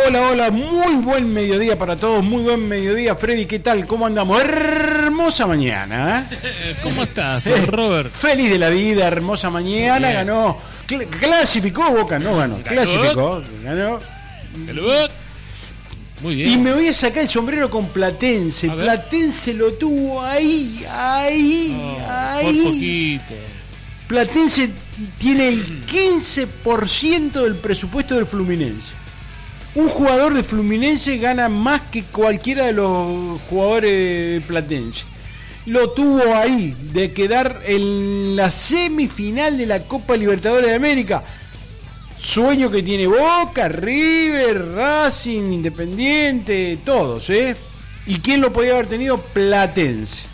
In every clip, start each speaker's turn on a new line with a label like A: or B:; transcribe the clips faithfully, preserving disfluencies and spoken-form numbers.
A: Hola, hola, muy buen mediodía para todos, muy buen mediodía, Freddy, ¿qué tal? ¿Cómo andamos? Hermosa mañana,
B: ¿eh? ¿Cómo estás, Robert?
A: Feliz de la vida, hermosa mañana, bien. Ganó, cl- clasificó Boca, no ganó, ganó. clasificó, ganó.
B: Ganó. Muy bien.
A: Y me voy a sacar el sombrero con Platense, Platense lo tuvo ahí, ahí, oh, ahí.
B: Por poquito.
A: Platense tiene el quince por ciento del presupuesto del Fluminense. Un jugador de Fluminense gana más que cualquiera de los jugadores de Platense. Lo tuvo ahí, de quedar en la semifinal de la Copa Libertadores de América. Sueño que tiene Boca, River, Racing, Independiente, todos, ¿eh? ¿Y quién lo podía haber tenido? Platense.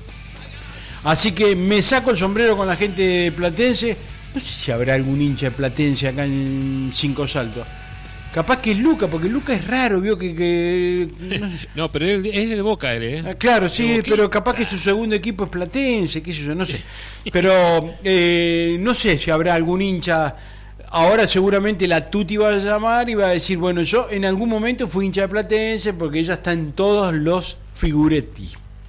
A: Así que me saco el sombrero con la gente de Platense. No sé si habrá algún hincha de Platense acá en Cinco Saltos. Capaz que es Luca, porque Luca es raro, vio que... que
B: no, no, pero él es de Boca, él, ¿eh?
A: Ah, claro, sí, pero capaz que su segundo equipo es Platense, qué sé yo, no sé. Pero eh, no sé si habrá algún hincha... Ahora seguramente la Tuti va a llamar y va a decir, bueno, yo en algún momento fui hincha de Platense porque ella está en todos los figuretti.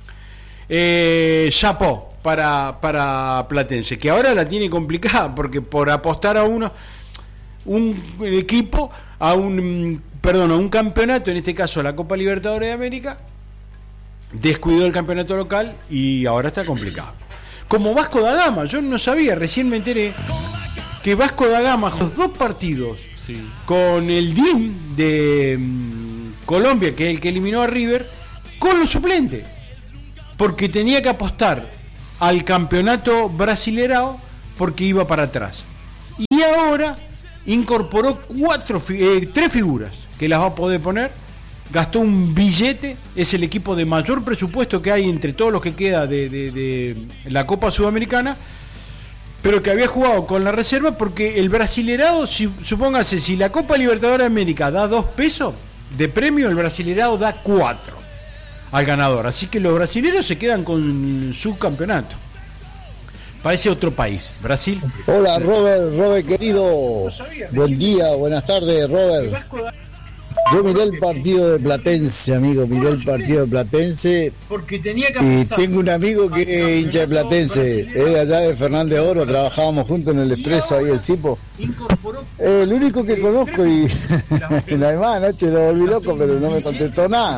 A: Eh, chapó para, para Platense, que ahora la tiene complicada, porque por apostar a uno, un equipo... a un perdón, a un campeonato, en este caso la Copa Libertadores de América, descuidó el campeonato local y ahora está complicado. Como Vasco da Gama, yo no sabía, recién me enteré que Vasco da Gama, los dos partidos sí. con el D I M de um, Colombia, que es el que eliminó a River, con los suplentes, porque tenía que apostar al campeonato brasilerao porque iba para atrás. Y ahora incorporó cuatro, eh, tres figuras que las va a poder poner, gastó un billete, es el equipo de mayor presupuesto que hay entre todos los que queda de, de, de la Copa Sudamericana, pero que había jugado con la reserva porque el Brasilerado, si, supóngase, si la Copa Libertadores de América da dos pesos de premio, el Brasilerado da cuatro al ganador, así que los brasileros se quedan con su campeonato. Parece otro país, Brasil.
C: Hola Robert, Robert querido, buen día, buenas tardes Robert. Yo miré el partido de Platense, amigo, miré el partido de Platense y tengo un amigo que es hincha de Platense, es allá de Fernández Oro, trabajábamos juntos en el Expreso ahí en Cipo. Eh, el único que conozco y la demás anoche lo volví loco, pero no me contestó nada.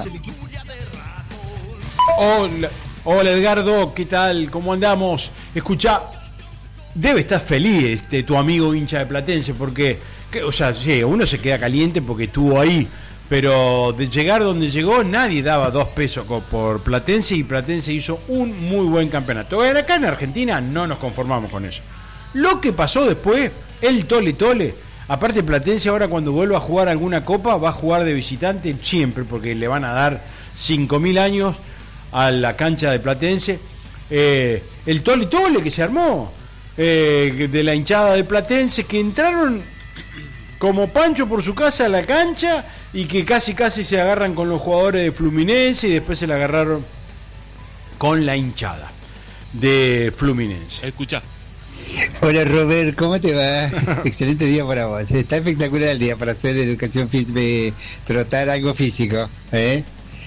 A: Hola. Hola Edgardo, ¿qué tal? ¿Cómo andamos? Escuchá, debe estar feliz este, tu amigo hincha de Platense, porque, que, o sea, sí, uno se queda caliente porque estuvo ahí, pero de llegar donde llegó nadie daba dos pesos por Platense y Platense hizo un muy buen campeonato. Acá en Argentina no nos conformamos con eso. Lo que pasó después, el tole tole, aparte Platense ahora cuando vuelva a jugar alguna copa va a jugar de visitante siempre, porque le van a dar cinco mil años a la cancha de Platense, eh, el tole tole que se armó eh, de la hinchada de Platense, que entraron como Pancho por su casa a la cancha y que casi casi se agarran con los jugadores de Fluminense y después se la agarraron con la hinchada de Fluminense.
B: Escucha.
D: Hola Robert, ¿cómo te va? Excelente día para vos. Está espectacular el día para hacer educación física, trotar algo físico, ¿eh?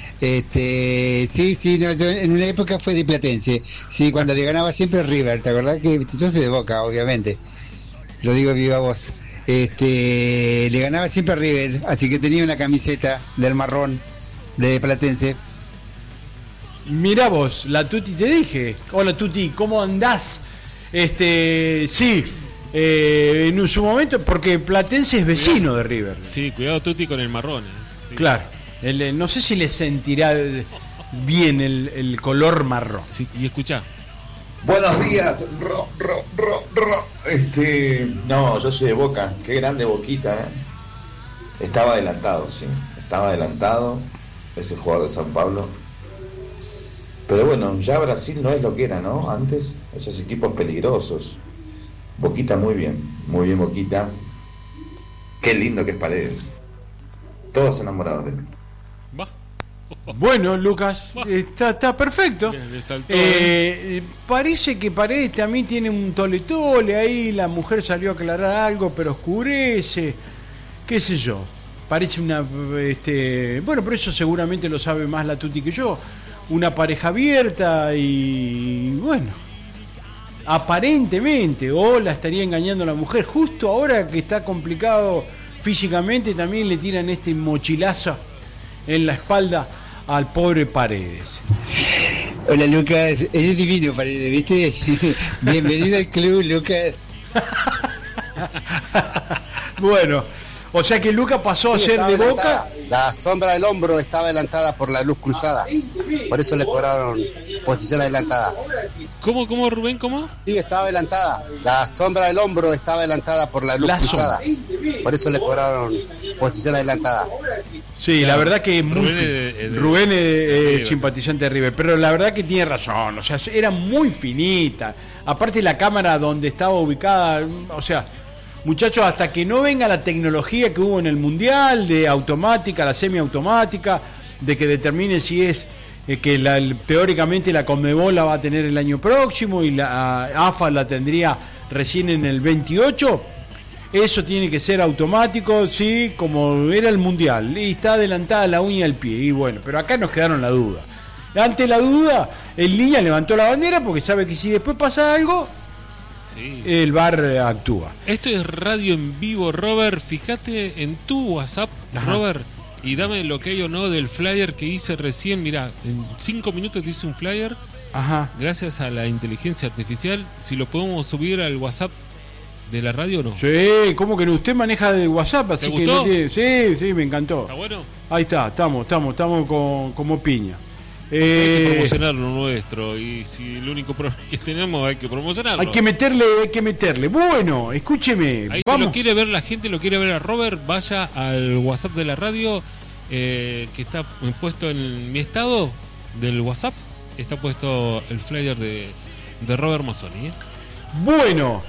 D: Este, sí, sí, no, yo en una época fue de Platense, sí, cuando le ganaba siempre River, ¿te acordás? Que yo soy de Boca, obviamente, lo digo viva voz. Este, le ganaba siempre a River, así que tenía una camiseta del marrón de Platense.
A: Mirá vos, la Tuti te dije. Hola Tuti, ¿cómo andás? Este, sí, eh, en su momento, porque Platense es vecino de River.
B: Sí, cuidado Tuti con el marrón. ¿eh? Sí.
A: Claro. El, no sé si le sentirá bien el, el color marrón.
B: Sí, y escuchá.
E: Buenos días, ro, ro, ro, ro. Este, no, yo soy de Boca. Qué grande Boquita, ¿eh? Estaba adelantado, sí. Estaba adelantado ese jugador de San Pablo. Pero bueno, ya Brasil no es lo que era, ¿no? Antes, esos equipos peligrosos. Boquita muy bien, muy bien Boquita. Qué lindo que es Paredes. Todos enamorados de él.
B: Va.
A: Bueno, Lucas, está, está perfecto.
B: Le saltó,
A: eh, parece que Paredes también tiene un tole tole ahí. La mujer salió a aclarar algo, pero oscurece. Qué sé yo. parece una, este, bueno, pero eso seguramente lo sabe más la Tuti que yo, una pareja abierta y bueno, aparentemente, o la estaría engañando la mujer, justo ahora que está complicado físicamente, también le tiran este mochilazo en la espalda al pobre Paredes.
D: Hola Lucas, es divino Paredes, ¿viste? Bienvenido al club, Lucas.
A: Bueno, o sea que Lucas pasó a
F: Sí,
A: ser
F: estaba
A: de
F: adelantada.
A: Boca.
F: La sombra del hombro estaba adelantada por la luz cruzada. Por eso le cobraron posición adelantada.
B: ¿Cómo, cómo, Rubén, cómo?
F: Sí, estaba adelantada. La sombra del hombro estaba adelantada por la luz
A: La
F: cruzada. Por eso le cobraron posición adelantada.
A: Sí,
B: Claro.
A: la verdad que es muy
B: Rubén
A: fi-
B: es de- es de-
A: Rubén es, es
B: River.
A: simpatizante de River, pero la verdad que tiene razón, o sea, era muy finita. Aparte la cámara donde estaba ubicada, o sea, muchachos, hasta que no venga la tecnología que hubo en el Mundial, de automática, la semiautomática, de que determine si es eh, que la, el- teóricamente la Conmebol la va a tener el año próximo y la a, AFA la tendría recién en el veintiocho. Eso tiene que ser automático, sí, como era el Mundial. Y está adelantada la uña del pie. Y bueno, pero acá nos quedaron la duda. Ante la duda, el Línea levantó la bandera porque sabe que si después pasa algo,
B: Sí.
A: el V A R actúa.
B: Esto es radio en vivo, Robert. Fíjate en tu WhatsApp,
A: Ajá.
B: Robert, y dame lo que hay o no del flyer que hice recién. Mirá, en cinco minutos te hice un flyer.
A: Ajá.
B: Gracias a la inteligencia artificial. Si lo podemos subir al WhatsApp de la radio o no.
A: Sí, ¿cómo que no? Usted maneja el WhatsApp, así
B: ¿Te
A: que
B: gustó?
A: no tiene- Sí, sí, me encantó.
B: ¿Está bueno?
A: Ahí está, estamos, estamos, estamos con, como piña.
B: Hay que
A: Eh,
B: promocionar lo nuestro. Y si el único problema que tenemos hay que promocionarlo.
A: hay que meterle, hay que meterle. Bueno, escúcheme.
B: Ahí si
A: vamos.
B: lo quiere ver la gente, lo quiere ver a Robert, vaya al WhatsApp de la radio, eh, que está puesto en mi estado del WhatsApp. Está puesto el flyer de, de Robert Mazzoni. ¿eh?
A: Bueno,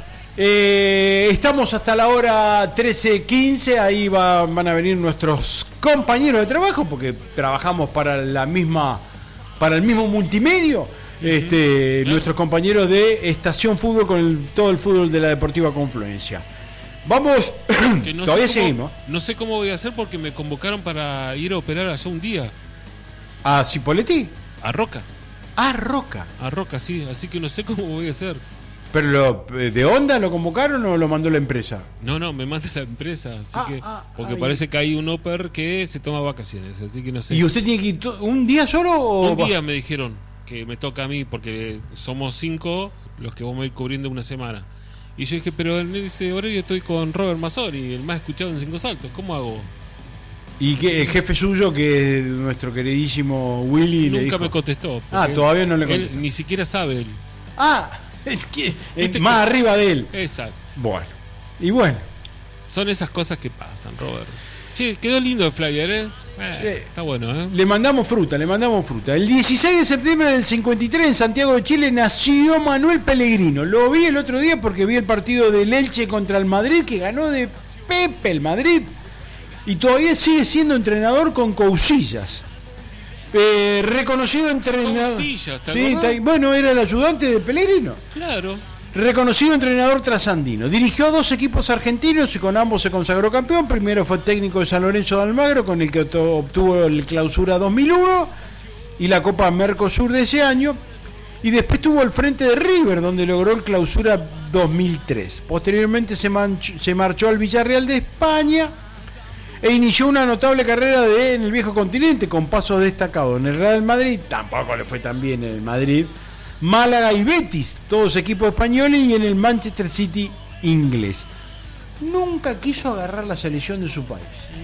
A: eh, estamos hasta la hora trece quince, ahí va- van a venir nuestros compañeros de trabajo, porque trabajamos para la misma, para el mismo multimedio, este,
B: claro.
A: nuestros compañeros de Estación Fútbol con el- todo el fútbol de la Deportiva Confluencia. Vamos,
B: Que no
A: todavía
B: sé cómo-
A: seguimos.
B: No sé cómo voy a hacer porque me convocaron para ir a operar allá un día.
A: A Cipolletti,
B: A Roca.
A: a Roca.
B: A Roca, sí. Así que no sé cómo voy a hacer.
A: ¿Pero lo, de onda lo convocaron o lo mandó la empresa?
B: No, no, me manda la empresa. Así
A: Ah,
B: que.
A: ah,
B: porque
A: ah,
B: parece que hay un oper que se toma vacaciones. Así que no sé.
A: ¿Y usted tiene que ir to- un día solo o
B: Un
A: va-
B: día me dijeron que me toca a mí porque somos cinco los que vamos a ir cubriendo una semana. Y yo dije, pero en ese horario estoy con Robert Mazzoni, el más escuchado en Cinco Saltos. ¿Cómo hago?
A: Y que el jefe suyo, que es nuestro queridísimo Willy, le
B: Nunca
A: dijo...
B: me contestó.
A: Ah,
B: porque
A: todavía no le
B: él
A: contestó.
B: ni siquiera sabe él.
A: Ah, es que es
B: Viste
A: más
B: que-
A: arriba de él.
B: Exacto.
A: Bueno, y bueno,
B: Son esas cosas que pasan, Robert. Che, quedó lindo el flyer, ¿eh? Eh,
A: Sí.
B: Está bueno, ¿eh?
A: le mandamos fruta, le mandamos fruta. El dieciséis de septiembre del cincuenta y tres en Santiago de Chile nació Manuel Pellegrino. Lo vi el otro día porque vi el partido del Elche contra el Madrid, que ganó de Pepe el Madrid. Y todavía sigue siendo entrenador con Cousillas. Eh, reconocido entrenador.
B: Cousillas, ¿te
A: Sí,
B: acordás?
A: está- bueno, era el ayudante de Pellegrino.
B: Claro.
A: Reconocido entrenador trasandino. Dirigió a dos equipos argentinos y con ambos se consagró campeón. Primero fue técnico de San Lorenzo de Almagro, con el que obto- obtuvo el Clausura dos mil uno y la Copa Mercosur de ese año. Y después tuvo el frente de River, donde logró el Clausura dos mil tres. Posteriormente se, manch- se marchó al Villarreal de España e inició una notable carrera de, en el viejo continente, con pasos destacados en el Real Madrid. Tampoco le fue tan bien en el Madrid. Málaga y Betis, todos equipos españoles, y en el Manchester City inglés. Nunca quiso agarrar la selección de su país.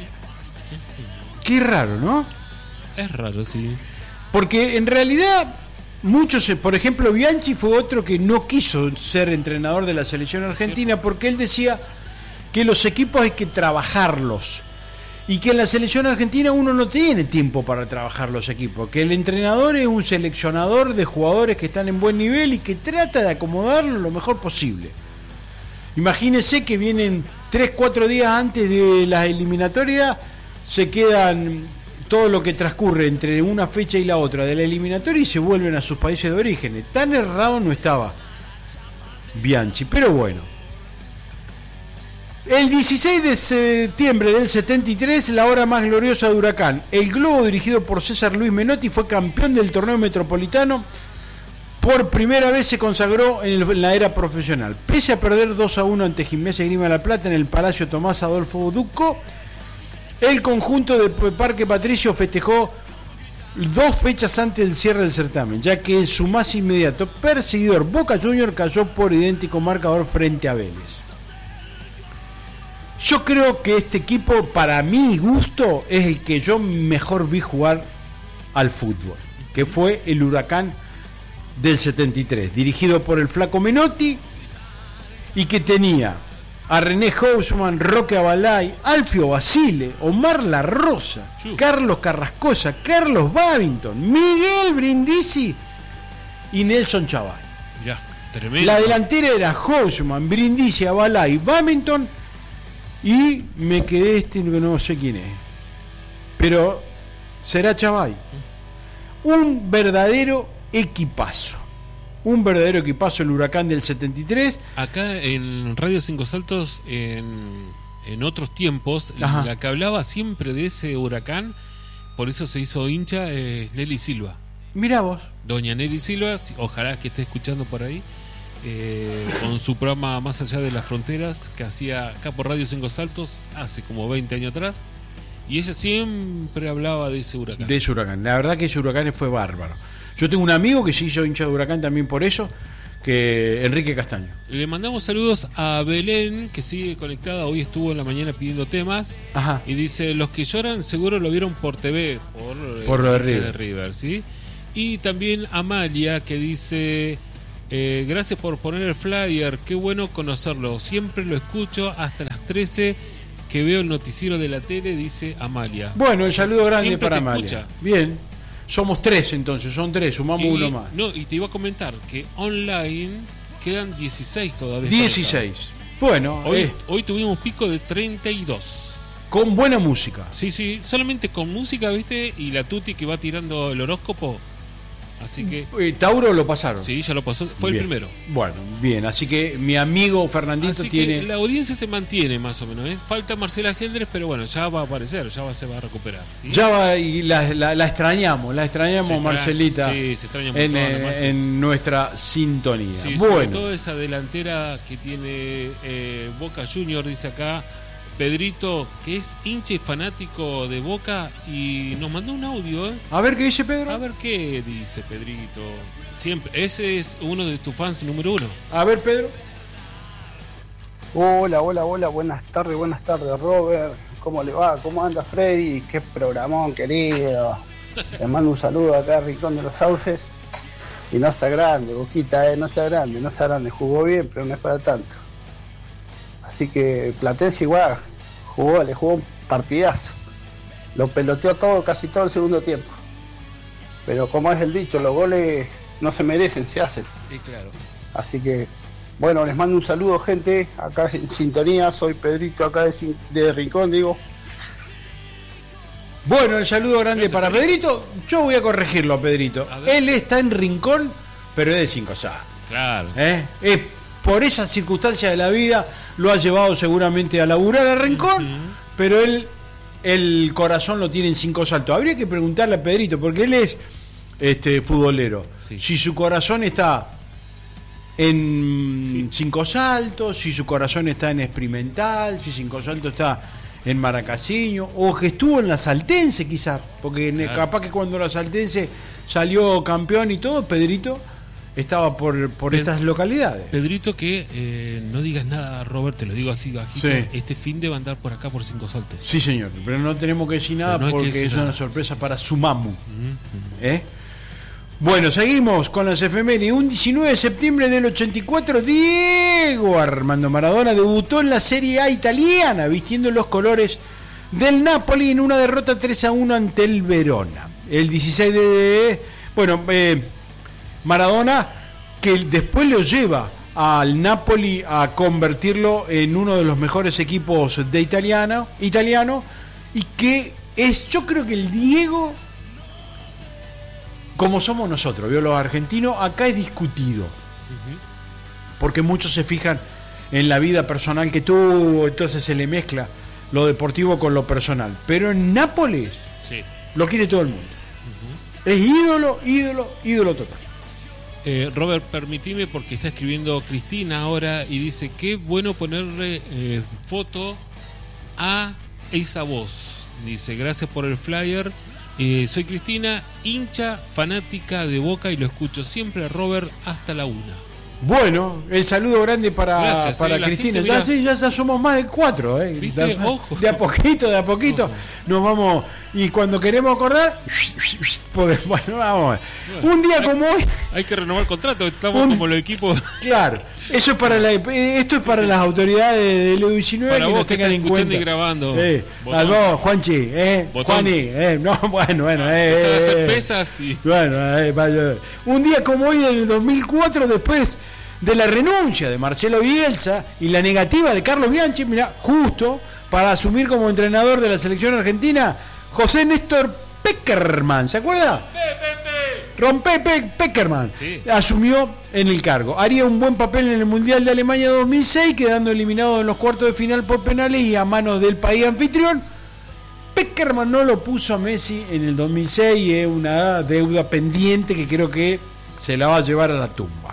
A: Qué raro, ¿no?
B: Es raro, sí.
A: Porque en realidad muchos, eh, por ejemplo, Bianchi fue otro que no quiso ser entrenador de la selección argentina porque él decía que los equipos hay que trabajarlos. Y que en la selección argentina uno no tiene tiempo para trabajar los equipos, que el entrenador es un seleccionador de jugadores que están en buen nivel y que trata de acomodarlo lo mejor posible. Imagínese que vienen tres cuatro días antes de la eliminatoria, se quedan todo lo que transcurre entre una fecha y la otra de la eliminatoria y se vuelven a sus países de origen. Tan errado no estaba Bianchi, pero bueno. El dieciséis de septiembre del setenta y tres, la hora más gloriosa de Huracán. El Globo, dirigido por César Luis Menotti, fue campeón del torneo metropolitano. Por primera vez se consagró en la era profesional. Pese a perder dos a uno ante Gimnasia y Grima de la Plata en el Palacio Tomás Adolfo Ducco, el conjunto de Parque Patricio festejó dos fechas antes del cierre del certamen, ya que su más inmediato perseguidor, Boca Juniors, cayó por idéntico marcador frente a Vélez. Yo creo que este equipo, para mi gusto, es el que yo mejor vi jugar al fútbol, que fue el Huracán del setenta y tres, dirigido por el Flaco Menotti, y que tenía a René Hausmann, Roque Abalay, Alfio Basile, Omar La Rosa, sí. Carlos Carrascosa, Carlos Babington, Miguel Brindisi y Nelson Chavay.
B: Ya, tremendo.
A: La delantera era Hausmann, Brindisi, Abalay, Babington, y me quedé este que no sé quién es, pero será Chavay. Un verdadero equipazo. Un verdadero equipazo el Huracán del setenta y tres.
B: Acá en Radio Cinco Saltos, en, en otros tiempos, la, la que hablaba siempre de ese Huracán, por eso se hizo hincha, eh, Nelly Silva.
A: Mirá vos.
B: Doña Nelly Silva, ojalá que esté escuchando por ahí, eh, con su programa Más Allá de las Fronteras, que hacía acá por Radio Cinco Saltos hace como veinte años atrás. Y ella siempre hablaba de ese Huracán.
A: De ese Huracán. La verdad que ese Huracán fue bárbaro. Yo tengo un amigo que se hizo hincha de Huracán también por eso, que Enrique Castaño.
B: Le mandamos saludos a Belén, que sigue conectada, hoy estuvo en la mañana pidiendo temas.
A: Ajá.
B: Y dice, los que lloran seguro lo vieron por T V, por,
A: por lo de River.
B: de River, ¿sí? Y también Amalia, que dice, eh, gracias por poner el flyer, qué bueno conocerlo, siempre lo escucho hasta las trece que veo el noticiero de la tele, dice Amalia.
A: Bueno, el saludo grande
B: siempre
A: para
B: te
A: Amalia.
B: Escucha.
A: Bien. Somos tres entonces, son tres, sumamos
B: y,
A: uno más.
B: No, y te iba a comentar que online quedan dieciséis todavía.
A: dieciséis. Bueno,
B: hoy,
A: eh,
B: hoy tuvimos pico de treinta y dos.
A: Con buena música.
B: Sí, sí, solamente con música, ¿viste? Y la Tuti que va tirando el horóscopo. Así que...
A: Eh, Tauro lo pasaron.
B: Sí, ya lo pasó, fue
A: bien.
B: El primero.
A: Bueno, bien, así que mi amigo Fernandito
B: así
A: tiene...
B: que la audiencia se mantiene más o menos, ¿eh? Falta Marcela Gendres, pero bueno, ya va a aparecer, ya va, se va a recuperar, ¿sí?
A: Ya va, y la, la, la extrañamos, la extrañamos,
B: extra...
A: Marcelita.
B: Sí, se extraña
A: en,
B: eh,
A: en nuestra sintonía.
B: Sí,
A: bueno.
B: sobre todo esa delantera que tiene eh, Boca Junior, dice acá Pedrito, que es hincha y fanático de Boca, y nos mandó un audio, ¿eh?
A: A ver qué dice Pedro.
B: A ver qué dice Pedrito. Siempre, ese es uno de tus fans número uno.
A: A ver, Pedro.
G: Hola, hola, hola, buenas tardes, buenas tardes, Robert. ¿Cómo le va? ¿Cómo anda Freddy? Qué programón, querido. Le mando un saludo acá a Rincón de los Sauces. Y no sea grande, Boquita, eh, no sea grande, no sea grande. Jugó bien, pero no es para tanto. Así que Platense igual jugó, le jugó un partidazo. Lo peloteó todo, casi todo el segundo tiempo. Pero como es el dicho, los goles no se merecen, se hacen.
B: Sí, claro.
G: Así que, bueno, les mando un saludo, gente. Acá en sintonía, soy Pedrito, acá de, de Rincón, digo.
A: Bueno, el saludo grande
B: Gracias,
A: para Pedrito. Pedrito. Yo voy a corregirlo a Pedrito.
B: A ver.
A: Él está en Rincón, pero es de Cinco Sá.
B: Claro.
A: ¿Eh? Es por esas circunstancias de la vida lo ha llevado seguramente a laburar a Rincón, uh-huh. Pero él, el corazón lo tiene en Cinco Saltos. Habría que preguntarle a Pedrito, porque él es este futbolero.
B: Sí.
A: Si su corazón está en sí. Cinco Saltos, si su corazón está en Experimental, si Cinco Saltos está en Maracasiño, o que estuvo en la Saltense quizás, porque claro. Capaz que cuando la Saltense salió campeón y todo, Pedrito estaba por, por Ped- estas localidades.
B: Pedrito, que eh, no digas nada, Robert, te lo digo así bajito, sí. Este fin de va a andar por acá por Cinco Saltos.
A: Sí, señor, pero no tenemos que decir nada no porque decir es nada. Una sorpresa sí, para sí. Sumamu. Uh-huh. ¿Eh? Bueno, seguimos con las efemérides. Un diecinueve de septiembre del ochenta y cuatro, Diego Armando Maradona debutó en la Serie A italiana, vistiendo los colores del Napoli en una derrota tres a uno ante el Verona. El dieciséis de... Bueno, eh, Maradona, que después lo lleva al Napoli a convertirlo en uno de los mejores equipos de italiano, italiano, y que es, yo creo que el Diego... Como somos nosotros, ¿vio? Los argentinos, acá es discutido. Uh-huh. Porque muchos se fijan en la vida personal que tuvo, entonces se le mezcla lo deportivo con lo personal. Pero en Nápoles
B: sí.
A: lo quiere todo el mundo. Uh-huh. Es ídolo, ídolo, ídolo total.
B: Eh, Robert, permitime porque está escribiendo Cristina ahora y dice qué bueno ponerle eh, foto a esa voz. Dice, gracias por el flyer. Eh, soy Cristina, hincha fanática de Boca y lo escucho siempre, Robert, hasta la una.
A: Bueno, el saludo grande para,
B: Gracias,
A: para
B: eh,
A: Cristina.
B: Gente,
A: ya, sí, ya, ya somos más de cuatro, ¿eh?
B: ¿Viste?
A: De,
B: Ojo.
A: de a poquito, de a poquito. Ojo. Nos vamos. Y cuando queremos acordar, pues, bueno, vamos.
B: Bueno,
A: un día
B: hay,
A: como hoy.
B: Hay que renovar el contrato, estamos
A: un,
B: como los equipos.
A: Claro, eso es para la, esto es
B: sí,
A: para
B: sí.
A: las autoridades del U diecinueve
B: para
A: que
B: vos
A: nos
B: que
A: tengan
B: estás
A: en
B: escuchando
A: cuenta.
B: y grabando.
A: Eh, a vos, Juanchi, eh, Juani, eh, no, bueno, bueno, eh,
B: Deja de hacer
A: eh,
B: pesas y...
A: Bueno, eh, vaya. Un día como hoy en el dos mil cuatro, después de la renuncia de Marcelo Bielsa y la negativa de Carlos Bianchi, mira, justo para asumir como entrenador de la selección argentina, José Néstor Peckerman, ¿se acuerda? Ron Pepe Peckerman
B: sí.
A: asumió en el cargo. Haría un buen papel en el Mundial de Alemania dos mil seis, quedando eliminado en los cuartos de final por penales y a manos del país anfitrión. Peckerman no lo puso a Messi en el dos mil seis y es una deuda pendiente que creo que se la va a llevar a la tumba.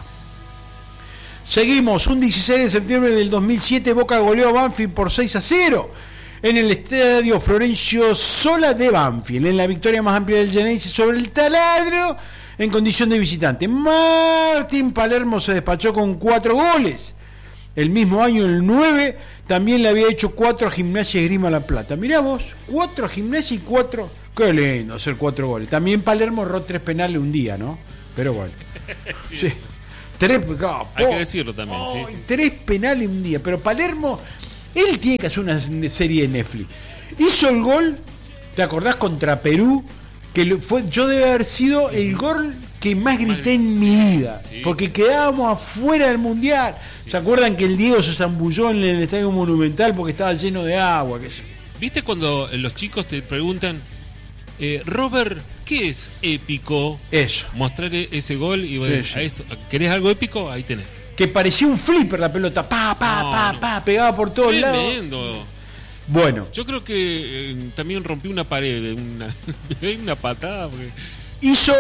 A: Seguimos, un dieciséis de septiembre del dos mil siete, Boca goleó a Banfield por seis a cero en el estadio Florencio Sola de Banfield, en la victoria más amplia del Geneise sobre el Taladro en condición de visitante. Martín Palermo se despachó con cuatro goles. El mismo año, el nueve, también le había hecho cuatro a Gimnasia y Esgrima La Plata. Mirá vos, cuatro a Gimnasia y cuatro. Qué lindo hacer cuatro goles. También Palermo erró tres penales un día, ¿no? Pero bueno.
B: sí.
A: Sí. Tres, oh,
B: Hay que decirlo también, oh, sí, sí.
A: Tres penales un día. Pero Palermo, él tiene que hacer una serie de Netflix. Hizo el gol, ¿te acordás? Contra Perú, que fue, yo debe haber sido el gol que más grité en mi vida, sí, porque sí. quedábamos afuera del Mundial. Sí, ¿Se acuerdan sí. que el Diego se zambulló en el Estadio Monumental porque estaba lleno de agua? Que sí.
B: ¿Viste cuando los chicos te preguntan, eh, Robert, ¿qué es épico?
A: Eso.
B: Mostrar ese gol y sí, sí. A esto, ¿querés algo épico? Ahí tenés.
A: Que parecía un flipper la pelota, pa, pa, no, pa, no. pa, pegaba por todos lados.
B: Tremendo.
A: Bueno.
B: Yo creo que eh, también rompí una pared, una, una patada. Porque...
A: Hizo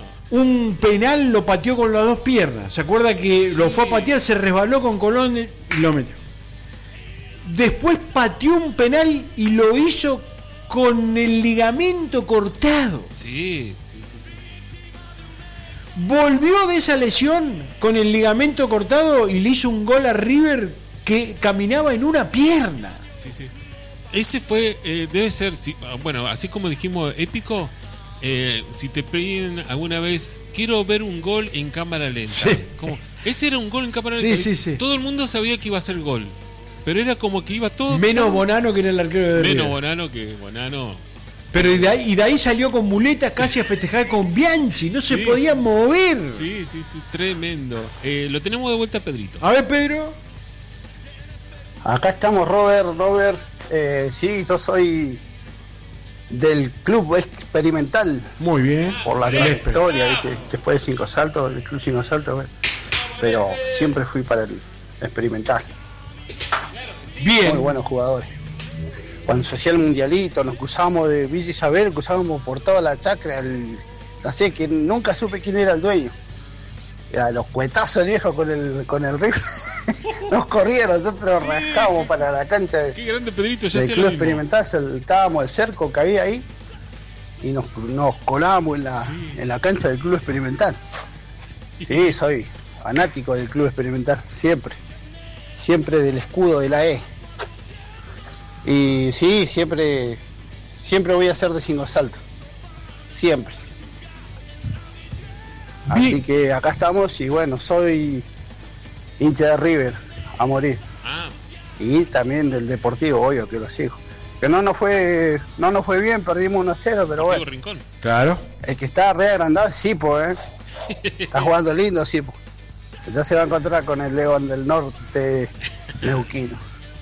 A: un penal, lo pateó con las dos piernas. ¿Se acuerda que sí. lo fue a patear, se resbaló con Colón y lo metió? Después pateó un penal y lo hizo con el ligamento cortado.
B: Sí, sí, sí,
A: sí. Volvió de esa lesión con el ligamento cortado y le hizo un gol a River que caminaba en una pierna.
B: Sí, sí. Ese fue, eh, debe ser, si, bueno, así como dijimos, épico. Eh, si te piden alguna vez, quiero ver un gol en cámara lenta.
A: Sí.
B: Como, ese era un gol en cámara
A: sí,
B: lenta.
A: Sí, sí.
B: Todo el mundo sabía que iba a ser gol. Pero era como que iba todo.
A: Menos
B: todo...
A: Bonano, que era el arquero de River.
B: Menos Bonano que Bonano.
A: Pero y de, ahí, y de ahí salió con muletas casi a festejar con Bianchi. No sí, se podía mover.
B: Sí, sí, sí, tremendo. Eh, lo tenemos de vuelta, Pedrito.
A: A ver, Pedro.
G: Acá estamos, Robert. Robert, eh, sí, yo soy del Club Experimental.
A: Muy bien.
G: Por la historia, ¿viste? Después de Cinco Saltos, el Club Cinco Saltos, ¿ves? Pero siempre fui para el Experimental.
A: Bien.
G: Muy buenos jugadores. Cuando se hacía el mundialito, nos cruzábamos de Villa Isabel, cruzábamos por toda la chacra, el, no sé, que nunca supe quién era el dueño. A los cuetazos viejos con el con el rifle. Nos corrieron, nosotros sí, rajamos sí, para la cancha de,
B: qué grande Pedrito, ya
G: del Club Experimental, estábamos el cerco que había ahí y nos, nos colábamos en la, sí. en la cancha del Club Experimental. Sí, soy fanático del Club Experimental, siempre. Siempre del escudo de la E. Y sí, siempre siempre voy a ser de Cinco Saltos. Siempre. Así Bien. que acá estamos y bueno, soy hincha de River a morir.
B: Ah.
G: Y también del Deportivo, obvio que lo sigo. Que no nos fue no nos fue bien, perdimos uno a cero, pero bueno.
B: Rincón.
A: Claro.
G: El que está re agrandado es Sipo, ¿eh? Está jugando lindo Sipo. Ya se va a encontrar con el León del Norte neuquino.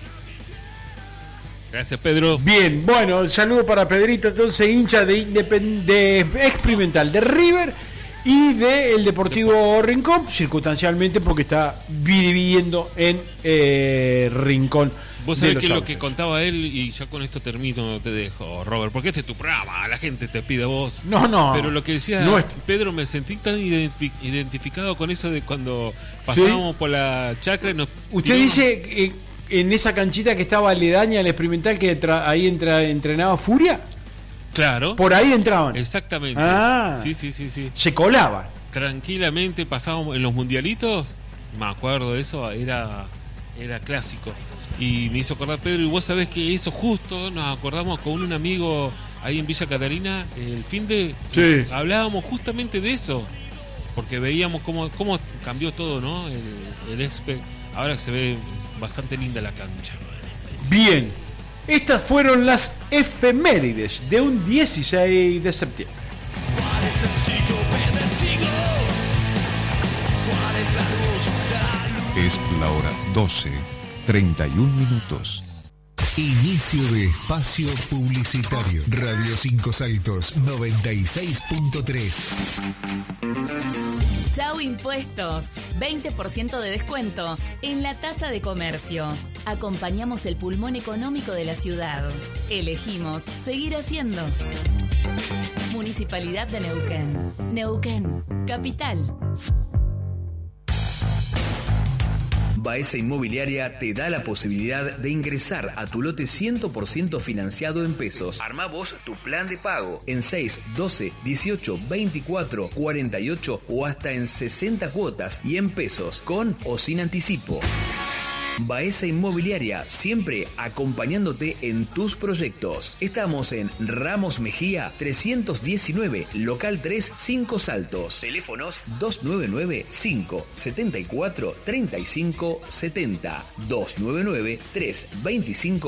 B: Gracias, Pedro.
A: Bien, bueno, el saludo para Pedrito, entonces hincha de, Independ- de Experimental de River y de el Deportivo Rincón, circunstancialmente porque está viviendo en eh, Rincón.
B: Vos sabés que lo que contaba él, y ya con esto termino, te dejo, Robert, porque este es tu programa, la gente te pide a vos.
A: No, no.
B: Pero lo que decía
A: no es...
B: Pedro, me sentí tan identif- identificado con eso de cuando pasábamos ¿sí? por la chacra y nos...
A: Usted tiramos... dice eh, en esa canchita que estaba aledaña al experimental que tra- ahí entra, entrenaba Furia.
B: Claro.
A: Por ahí entraban.
B: Exactamente.
A: Ah,
B: sí, sí, sí, sí.
A: Se colaban.
B: Tranquilamente pasábamos en los mundialitos, me acuerdo de eso, era, era clásico. Y me hizo acordar Pedro, y vos sabés que eso justo nos acordamos con un amigo ahí en Villa Catarina, el fin de
A: sí.
B: hablábamos justamente de eso, porque veíamos cómo, cómo cambió todo, ¿no? El, el Expe, ahora se ve bastante linda la cancha.
A: Bien, estas fueron las efemérides de un dieciséis de septiembre.
H: ¿Cuál es el siglo del siglo? ¿Cuál es la luz de la luz?
I: Es la hora doce. treinta y un minutos.
J: Inicio de espacio publicitario. Radio Cinco Saltos noventa y seis punto tres.
K: Chau Impuestos. veinte por ciento de descuento en la tasa de comercio. Acompañamos el pulmón económico de la ciudad. Elegimos seguir haciendo. Municipalidad de Neuquén. Neuquén, capital.
L: Baeza Inmobiliaria te da la posibilidad de ingresar a tu lote cien por ciento financiado en pesos. Armá vos tu plan de pago en seis, doce, dieciocho, veinticuatro, cuarenta y ocho o hasta en sesenta cuotas y en pesos, con o sin anticipo. Baeza Inmobiliaria, siempre acompañándote en tus proyectos. Estamos en Ramos Mejía trescientos diecinueve, local tres, Cinco Saltos. Teléfonos dos nueve nueve, cinco, siete cuatro, tres cinco siete cero, dos nueve nueve, tres dos cinco,